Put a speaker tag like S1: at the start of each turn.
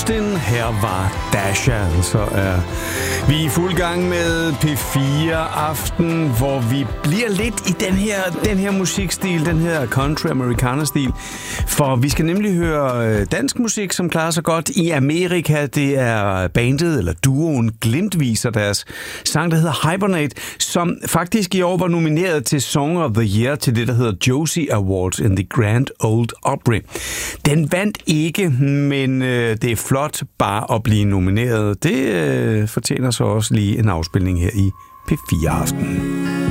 S1: Austin. Her var Dasha. Så er vi i fuld gang med P4 Aften, hvor vi bliver lidt i den her musikstil, den her country americana-stil. For vi skal nemlig høre dansk musik, som klarer sig godt i Amerika. Det er bandet, eller duoen Glimtvis, og deres sang, der hedder Hibernate, som faktisk i år var nomineret til Song of the Year til det, der hedder Josie Awards in the Grand Ole Opry. Den vandt ikke, men det er flot bare at blive nomineret. Det fortjener så også lige en afspilning her i P4 Aften.